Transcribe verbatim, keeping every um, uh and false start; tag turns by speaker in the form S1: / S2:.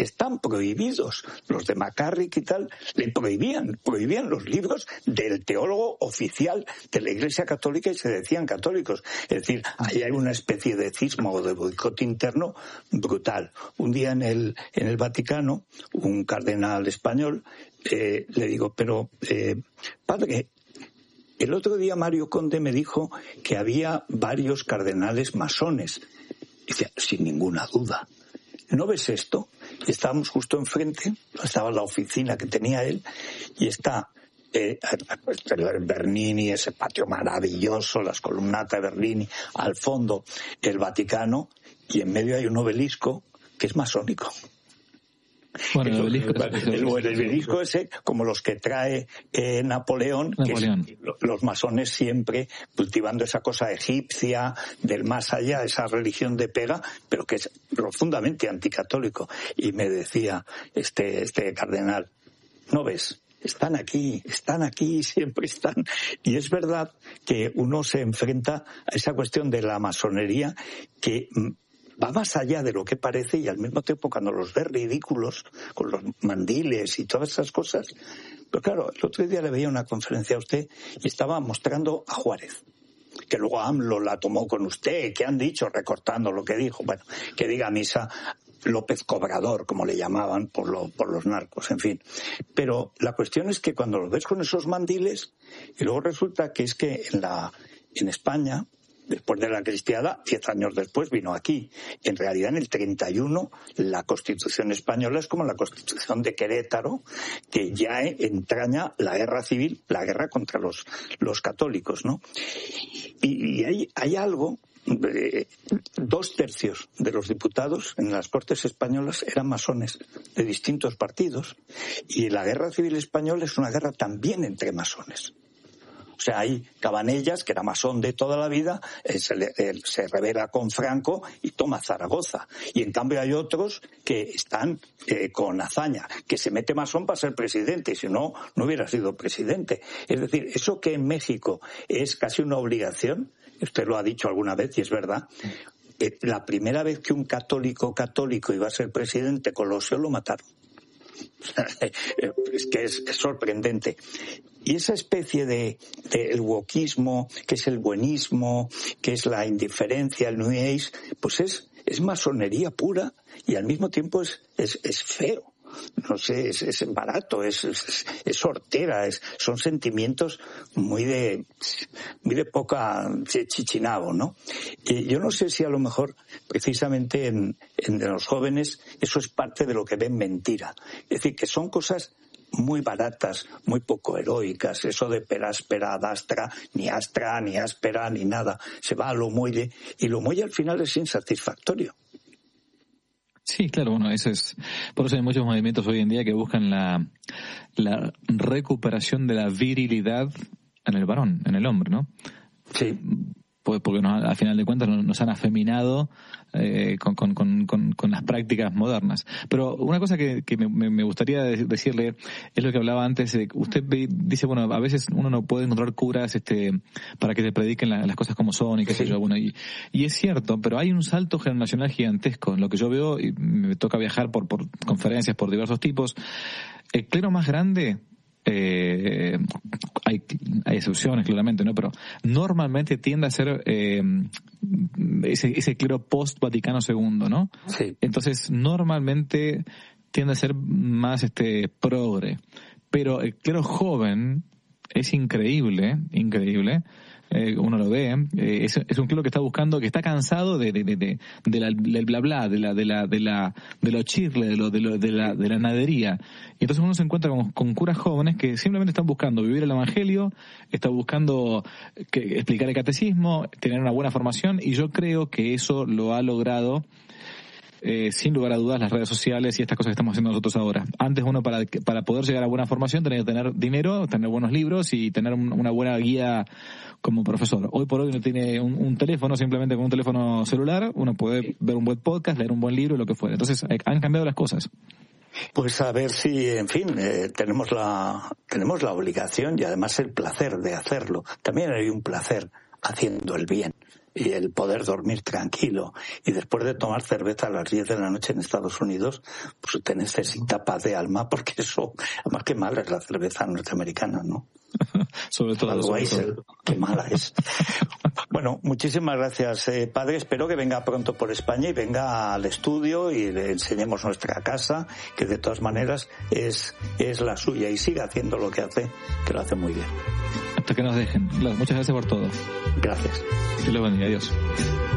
S1: están prohibidos. Los de McCarrick y tal le prohibían, prohibían los libros del teólogo oficial de la Iglesia Católica y se decían católicos. Es decir, ahí hay una especie de cisma o de boicot interno brutal. Un día en el, en el Vaticano, un cardenal español, eh, le digo, pero, eh, padre, el otro día Mario Conde me dijo que había varios cardenales masones. Y decía, sin ninguna duda. ¿No ves esto? Y estábamos justo enfrente, estaba la oficina que tenía él, y está eh, el Bernini, ese patio maravilloso, las columnatas de Bernini, al fondo el Vaticano, y en medio hay un obelisco que es masónico.
S2: Bueno, el obelisco,
S1: el, el, el obelisco ese, como los que trae eh, Napoleón,
S2: Napoleón.
S1: Que es, los masones siempre cultivando esa cosa egipcia, del más allá, esa religión de pega, pero que es profundamente anticatólico. Y me decía este, este cardenal, ¿no ves? Están aquí, están aquí, siempre están. Y es verdad que uno se enfrenta a esa cuestión de la masonería que va más allá de lo que parece, y al mismo tiempo cuando los ves ridículos con los mandiles y todas esas cosas. Pero claro, el otro día le veía una conferencia a usted y estaba mostrando a Juárez, que luego AMLO la tomó con usted, que han dicho, recortando lo que dijo, bueno, que diga misa López Cobrador, como le llamaban por, lo, por los narcos, en fin. Pero la cuestión es que cuando los ves con esos mandiles, y luego resulta que es que en, la, en España, después de la cristiada, diez años después vino aquí. En realidad, en el treinta y uno, la Constitución española es como la Constitución de Querétaro, que ya entraña la guerra civil, la guerra contra los, los católicos, ¿no? Y, y hay, hay algo, eh, dos tercios de los diputados en las Cortes españolas eran masones de distintos partidos, y la guerra civil española es una guerra también entre masones. O sea, hay Cabanellas, que era masón de toda la vida, eh, se, le, eh, se rebela con Franco y toma Zaragoza. Y en cambio hay otros que están eh, con Azaña, que se mete masón para ser presidente, y si no, no hubiera sido presidente. Es decir, eso que en México es casi una obligación, usted lo ha dicho alguna vez y es verdad, eh, la primera vez que un católico católico iba a ser presidente, Colosio, lo mataron. Es que es, es sorprendente. Y esa especie de, de el wokismo, que es el buenismo, que es la indiferencia, el New Age, pues es, es masonería pura y al mismo tiempo es, es, es feo. No sé, es, es barato, es, es, es hortera, es, son sentimientos muy de, muy de poca chichinabo, ¿no? Y yo no sé si a lo mejor, precisamente en, en los jóvenes, eso es parte de lo que ven mentira. Es decir, que son cosas muy baratas, muy poco heroicas, eso de peráspera ad astra, ni astra, ni áspera, ni nada. Se va a lo muelle, y lo muelle al final es insatisfactorio.
S2: Sí, claro, bueno, eso es, por eso hay muchos movimientos hoy en día que buscan la, la recuperación de la virilidad en el varón, en el hombre, ¿no?
S1: Sí.
S2: Pues porque nos, al final de cuentas nos han afeminado eh, con, con, con, con, con las prácticas modernas. Pero una cosa que, que me, me gustaría decirle es lo que hablaba antes. Eh, usted dice, bueno, a veces uno no puede encontrar curas este, para que se prediquen la, las cosas como son y qué sé yo. Bueno, y, y es cierto, pero hay un salto generacional gigantesco. En lo que yo veo, y me toca viajar por, por conferencias por diversos tipos, el clero más grande... Eh, hay, hay excepciones claramente, ¿no? Pero normalmente tiende a ser eh, ese, ese clero post-Vaticano segundo, ¿no?
S1: Sí.
S2: Entonces normalmente tiende a ser más este progre, pero el clero joven es increíble, increíble. Eh, uno lo ve, eh, es, es un clero que está buscando, que está cansado de, de, de, de, de la, del bla bla, de la, de la, de la, de lo chirle, de lo, de lo, de la, de la nadería. Y entonces uno se encuentra con, con curas jóvenes que simplemente están buscando vivir el evangelio, están buscando que, explicar el catecismo, tener una buena formación, y yo creo que eso lo ha logrado, Eh, sin lugar a dudas, las redes sociales y estas cosas que estamos haciendo nosotros ahora. Antes uno para, para poder llegar a buena formación tenía que tener dinero, tener buenos libros y tener un, una buena guía como profesor. Hoy por hoy uno tiene un, un teléfono, simplemente con un teléfono celular, uno puede ver un buen podcast, leer un buen libro y lo que fuera. Entonces han cambiado las cosas.
S1: Pues a ver si, en fin, eh, tenemos la tenemos la obligación y además el placer de hacerlo. También hay un placer haciendo el bien. y el poder dormir tranquilo. Y después de tomar cerveza a las diez de la noche en Estados Unidos, pues te necesita paz de alma, porque eso, además qué mala es la cerveza norteamericana, ¿no?
S2: sobre todo, sobre todo.
S1: Qué mala es. Bueno, muchísimas gracias, eh, padre. Espero que venga pronto por España y venga al estudio y le enseñemos nuestra casa, que de todas maneras es, es la suya, y siga haciendo lo que hace, que lo hace muy bien.
S2: Hasta que nos dejen. Muchas gracias por todo.
S1: Gracias.
S2: Dios los bendiga. Adiós.